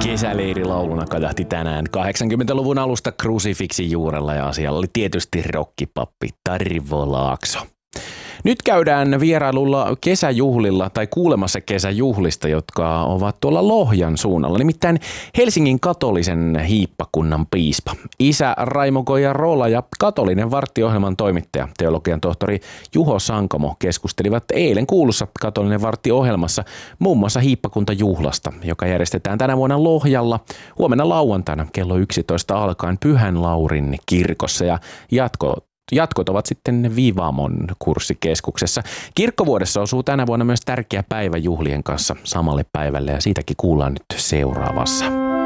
Kesäleirilauluna kajahti tänään 80-luvun alusta Crucifixin juurella ja asialla oli tietysti rokkipappi Tarvo Laakso. Nyt käydään vierailulla kesäjuhlilla tai kuulemassa kesäjuhlista, jotka ovat tuolla Lohjan suunnalla. Nimittäin Helsingin katolisen hiippakunnan piispa, isä Raimo Koija-Rola ja katolinen varttiohjelman toimittaja, teologian tohtori Juho Sankomo keskustelivat eilen kuulussa katolinen varttiohjelmassa muun muassa hiippakuntajuhlasta, joka järjestetään tänä vuonna Lohjalla huomenna lauantaina kello 11 alkaen Pyhän Laurin kirkossa ja Jatkot ovat sitten Vivamon kurssikeskuksessa. Kirkkovuodessa osuu tänä vuonna myös tärkeä päivä juhlien kanssa samalle päivälle ja siitäkin kuullaan nyt seuraavassa.